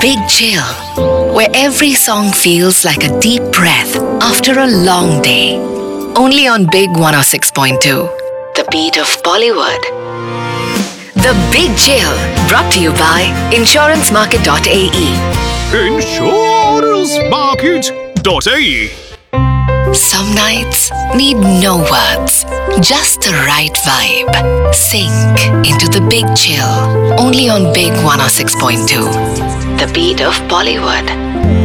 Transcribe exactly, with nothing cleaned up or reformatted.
Big Chill, where every song feels like a deep breath after a long day. Only on Big one oh six point two, the beat of Bollywood. The Big Chill, brought to you by insurance market dot a e. insurance market dot a e. Some nights need no words, just the right vibe. Sink into the Big Chill, only on Big one oh six point two, the beat of Bollywood.